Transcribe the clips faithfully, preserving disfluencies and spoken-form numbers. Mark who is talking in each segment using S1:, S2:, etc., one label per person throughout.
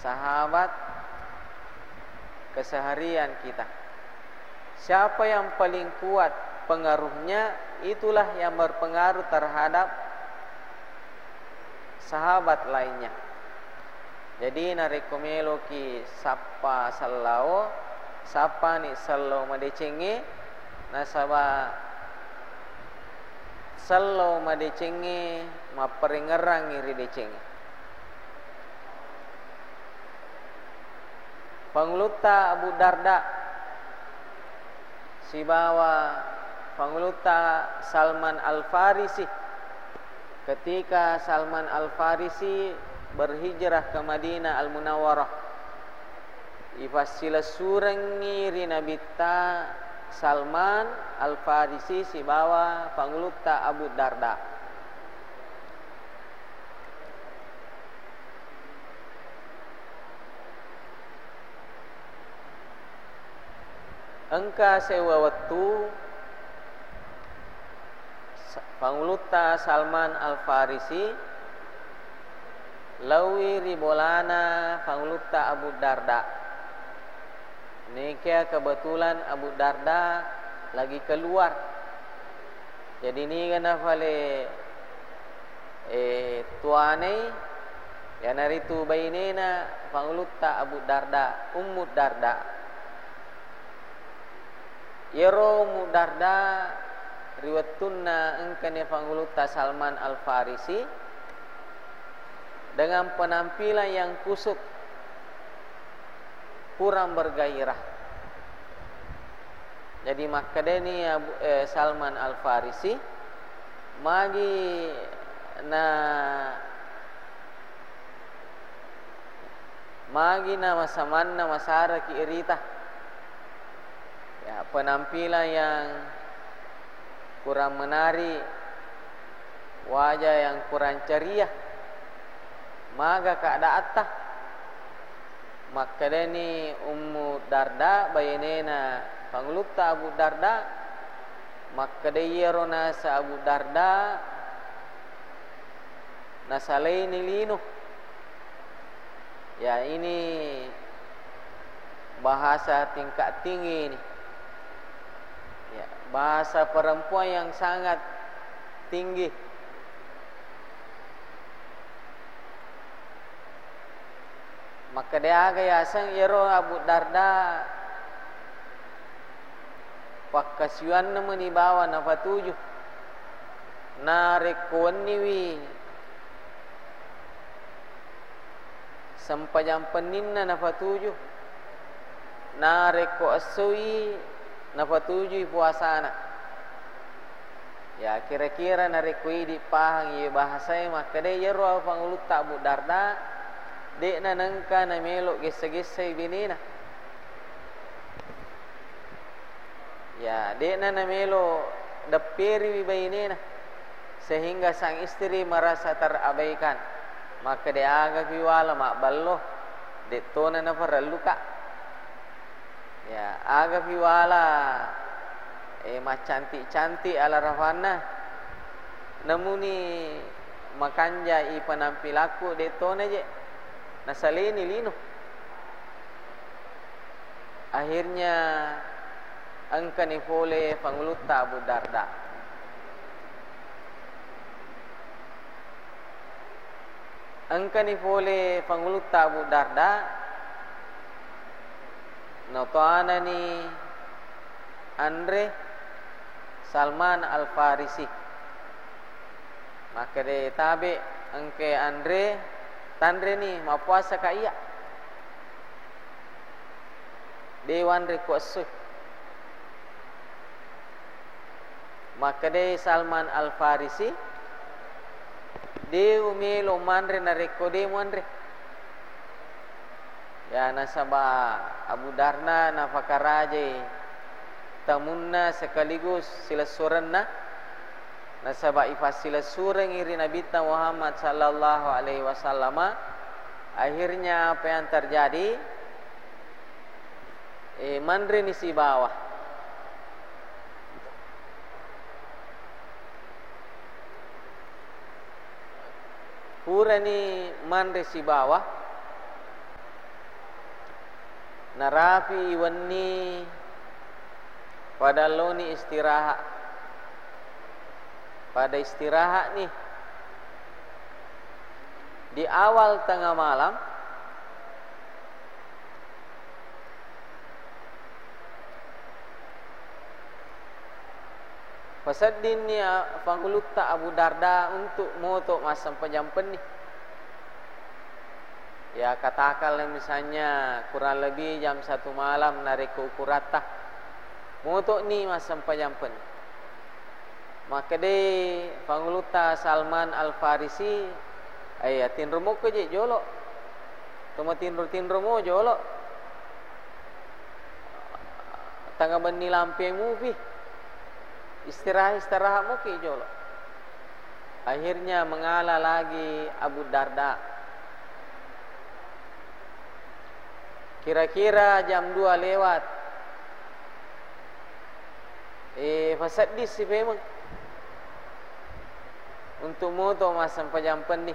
S1: sahabat keseharian kita. Siapa yang paling kuat pengaruhnya, itulah yang berpengaruh terhadap sahabat lainnya. Jadi narekomelo ki sapa salao, sapa ni sallo madecenge, nasaba sallo madecenge maperengerang iri decenge. Panguluta Abu Darda si bawa panguluta Salman Al-Farisi. Ketika Salman Al-Farisi berhijrah ke Madinah Al-Munawwarah, ifasila surangi rinabita Salman Al-Farisi si bawa panguluta Abu Darda. Engka sewa waktu panguluta Salman Al-Farisi lawi ribolana panguluta Abu Darda. Nikah kebetulan Abu Darda lagi keluar. Jadi ni kena fale eh tuane ya naritu bainena panguluta Abu Darda Ummu Darda. Yero Mudarda riwayatuna engkane panguluta Salman Al-Farisi dengan penampilan yang kusut, kurang bergairah. Jadi makadeni eh, Salman Al-Farisi magi na magi na masamanna masara ki irita. Ya, penampilan yang kurang menarik, wajah yang kurang ceria, maka keadaan maka deni Ummu Darda bayenena panguluta Abu Darda, maka deyerona sa Abu Darda nasalaini lino. Ya, ini bahasa tingkat tinggi ini. Ya, bahasa perempuan yang sangat tinggi. Maka dia gaya sang ero Abu Darda pakasiwan na manibawa na patuju na rekon niwi sampajang peninna na patuju na reko asui na patuju puasana. Ya, kira-kira na rekoi di pahang ye bahasa maka dia ero panguluta Abu Darda dek na nangka na melok gesa-gesa binina. Ya, dek na na melok dapiri binina sehingga sang istri merasa terabaikan. Maka dia agak piwala mak ballo dek tona na paraluka. Ya, agak piwala eh mak cantik-cantik ala rafana. Namuni makanja i penampilaku dek tona je. Nasalini lino. Akhirnya angkani pole panguluta Abu Darda. Angkani pole panguluta Abu Darda notoana ni Andre Salman Al-Farisi. Maka de tabe angke Andre Tandre ni mapuasa ka iya dewan rekuasu. Maka de Salman Al-Farisi de umelo manre na rekode manre. Ya, nasaba Abu Darda na fakaraje tamunna sekaligus silasuranna nasaba ifasila surang iri Nabi Muhammad sallallahu alaihi wasallam. Akhirnya apa yang terjadi? Eh mandri ni si bawah. Pura ni mandri si bawah. narapi iwanni pada loni istirahat. Pada istirahat nih di awal tengah malam Fasaddin ni fangulutta Abu Darda untuk moto masam pejampen ni. Ya katakanlah misalnya kurang lebih jam satu malam narik ke ukuratah. Moto ni masam pejampen. Maka de fangulutta Salman Al-Farisi ayat tinrumo ke je jolok. Tuma tinru-tinru mo jolok. Tangga beni lampe movie. Istirahat-istirahat mu ke jolok. Akhirnya mengalah lagi Abu Darda. Kira-kira jam dua lewat. Eh fasaddis si memang. Untuk moto masam pejampen ni.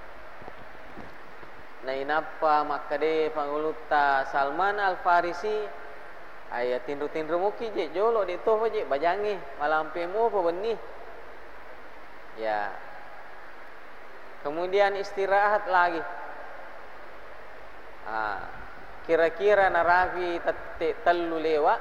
S1: Nah inapa maka de pangulutta Salman Al-Farisi ayat tinru-tinru muki je jolok di toh je bajangi malampe mu apa benih. Ya. Kemudian istirahat lagi. Ah, kira-kira narafi tetek telu lewat.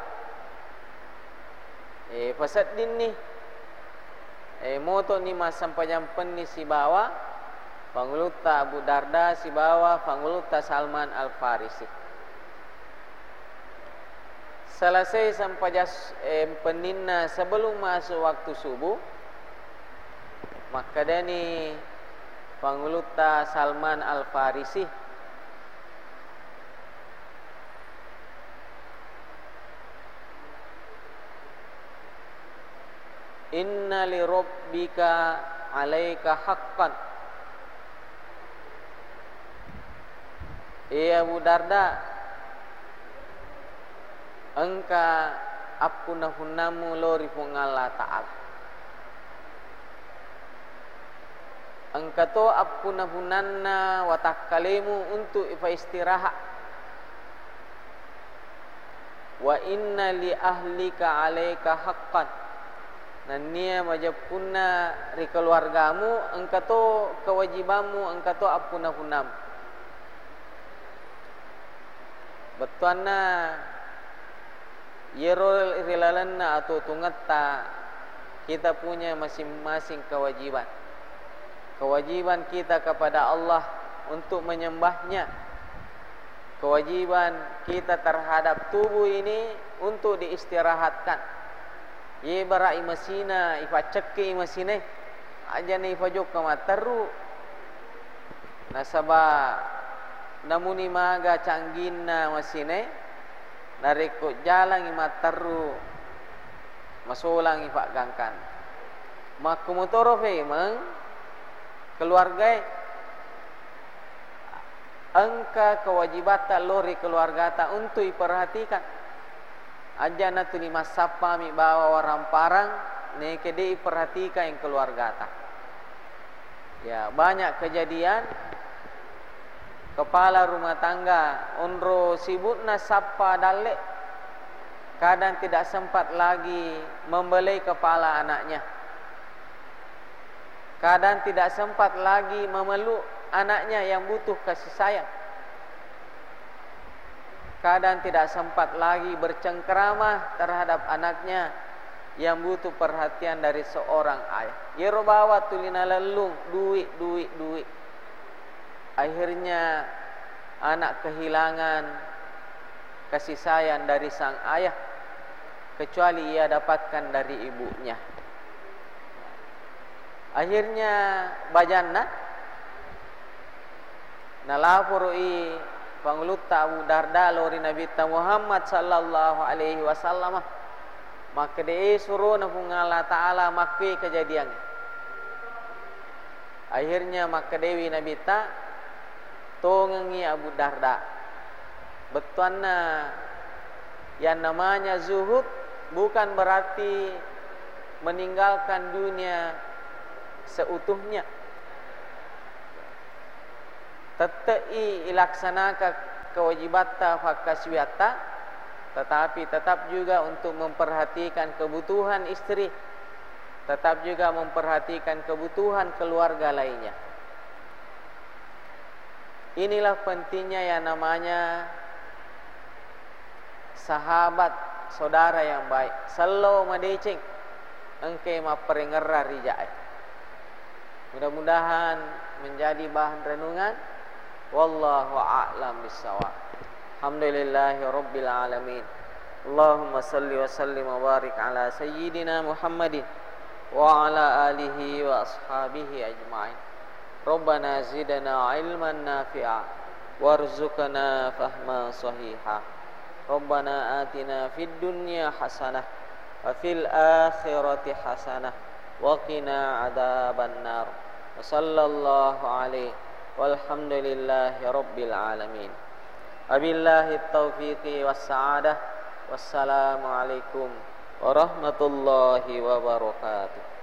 S1: Eh fasaddin ni. Eh moto ni masam pejampen ni si bawa pangulutta Abu Darda si bawa pangulutta Salman Al-Farisi. Selesai sampai jas eh, peninna sebelum masuk waktu subuh, maka dani pangulutta Salman Al-Farisi inna li rabbika alaika haqqan. Ya Abu Darda, engka appunahunamu lori Allah Ta'ala. Engka to appunahunanna watakkalimu untuk ifa istirahat. Wa inna li ahlika alaika haqqan. Dan nia majapunna ri keluargamu engka to kewajibanmu engka to appunahunam. Betuanna Yerol rilalanna atau tungatta kita punya masing-masing kewajiban. Kewajiban kita kepada Allah untuk menyembahnya. Kewajiban kita terhadap tubuh ini untuk diistirahatkan. Ye bara imasina ifa cekke imasine aja ni ifa jok kamateru. Nasaba namuni maga canggina masine narikut jalan imat teru masulang ifak gangkan makumutoro memang keluarga angka kewajibatan lori keluarga ta untuk diperhatikan aja natu lima sapa mi bawa orang parang ne kede perhatikan yang keluarga ta. Ya banyak kejadian kepala rumah tangga onro sibukna sapa dalek kadang tidak sempat lagi membelai kepala anaknya, kadang tidak sempat lagi memeluk anaknya yang butuh kasih sayang, kadang tidak sempat lagi bercengkerama terhadap anaknya yang butuh perhatian dari seorang ayah. Yero bawa tulina lelung duit duit duit. Akhirnya anak kehilangan kasih sayang dari sang ayah kecuali ia dapatkan dari ibunya. Akhirnya bajana nalapurui pangulutta Abu Darda lori Nabi Muhammad sallallahu alaihi wasallam. Maka dia suruh Allah Ta'ala makwi kejadian. Akhirnya maka Dewi Nabi Ta tongengi Abu Darda. Betuanna yang namanya zuhud bukan berarti meninggalkan dunia seutuhnya. Tetei ilaksanakan kewajibatta fakaswiatta, tetapi tetap juga untuk memperhatikan kebutuhan istri, tetap juga memperhatikan kebutuhan keluarga lainnya. Inilah pentingnya yang namanya sahabat, saudara yang baik. Selalu madecing engke ma perengerra rijai. Mudah-mudahan menjadi bahan renungan. Wallahu a'lam bissawab. Alhamdulillahi rabbil alamin. Allahumma salli wa sallim wa barik ala sayyidina Muhammadin wa ala alihi wa ashabihi ajma'in. Rabbana zidna ilman nafi'a warzuqna fahma sahiha. Rabbana atina fid dunya hasanah wa fil akhirati hasanah wa qina adzabannar. Wa sallallahu alaihi walhamdulillahi rabbil alamin. Wabillahi taufiqi was sa'adah. Wassalamu alaikum warahmatullahi wabarakatuh.